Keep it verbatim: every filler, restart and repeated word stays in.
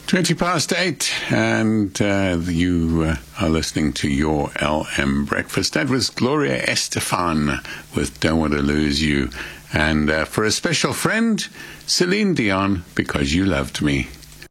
twenty past eight, and uh, you uh, are listening to your L M Breakfast. That was Gloria Estefan with Don't Want to Lose You. And uh, for a special friend, Celine Dion, Because You Loved Me.